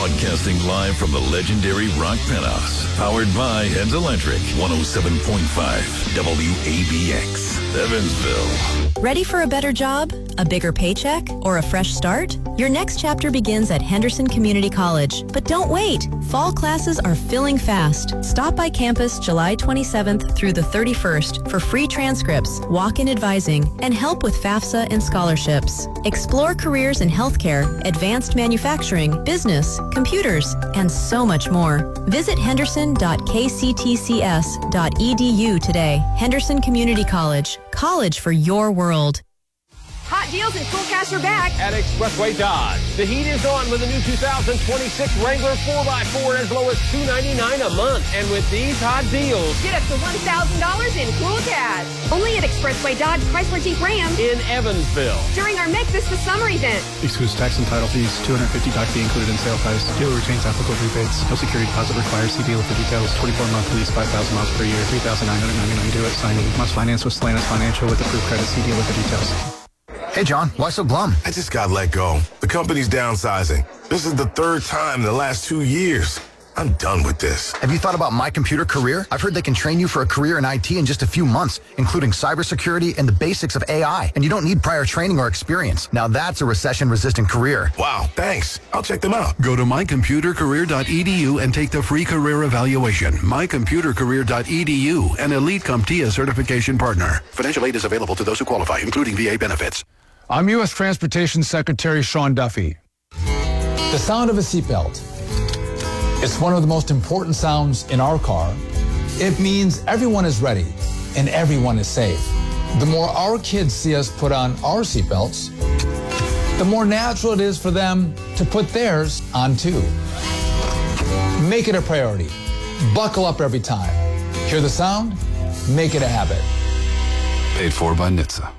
Broadcasting live from the legendary Rock Penthouse. Powered by Heads Electric. 107.5 WABX. Evansville. Ready for a better job, a bigger paycheck, or a fresh start? Your next chapter begins at Henderson Community College. But don't wait. Fall classes are filling fast. Stop by campus July 27th through the 31st for free transcripts, walk-in advising, and help with FAFSA and scholarships. Explore careers in healthcare, advanced manufacturing, business, computers, and so much more. Visit henderson.kctcs.edu today. Henderson Community College. College for your world. Hot deals and cool cash are back at Expressway Dodge. The heat is on with the new 2026 Wrangler 4x4 as low as $299 a month. And with these hot deals, get up to $1,000 in cool cash. Only at Expressway Dodge Chrysler Jeep Ram in Evansville. During our Make This the Summer event. Excludes tax and title fees. $250 doc fee included in sale price. Dealer retains applicable rebates. No security deposit required. See dealer for details. 24-month lease, 5,000 miles per year. $3,999 due at signing. Must finance with Stellantis Financial with approved credit. See dealer for details. Hey, John, why so glum? I just got let go. The company's downsizing. This is the third time in the last 2 years. I'm done with this. Have you thought about My Computer Career? I've heard they can train you for a career in IT in just a few months, including cybersecurity and the basics of AI. And you don't need prior training or experience. Now that's a recession-resistant career. Wow, thanks. I'll check them out. Go to mycomputercareer.edu and take the free career evaluation. mycomputercareer.edu, an Elite CompTIA certification partner. Financial aid is available to those who qualify, including VA benefits. I'm U.S. Transportation Secretary Sean Duffy. The sound of a seatbelt. It's one of the most important sounds in our car. It means everyone is ready and everyone is safe. The more our kids see us put on our seatbelts, the more natural it is for them to put theirs on too. Make it a priority. Buckle up every time. Hear the sound? Make it a habit. Paid for by NHTSA.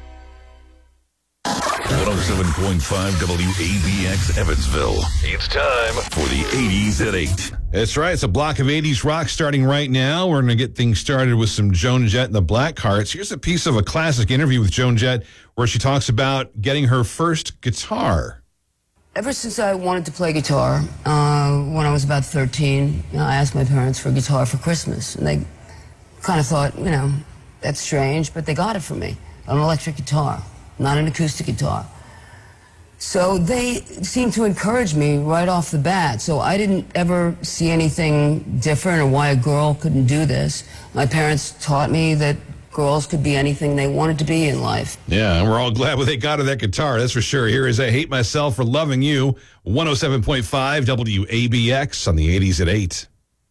107.5 WABX Evansville. It's time for the 80s at 8. That's right. It's a block of 80s rock starting right now. We're going to get things started with some Joan Jett and the Blackhearts. Here's a piece of a classic interview with Joan Jett where she talks about getting her first guitar. Ever since I wanted to play guitar, when I was about 13, I asked my parents for a guitar for Christmas. And they kind of thought, that's strange, but they got it for me. An electric guitar, not an acoustic guitar. So they seemed to encourage me right off the bat. So I didn't ever see anything different or why a girl couldn't do this. My parents taught me that girls could be anything they wanted to be in life. Yeah, and we're all glad when they got her that guitar, that's for sure. Here is I Hate Myself for Loving You, 107.5 WABX on the 80s at 8.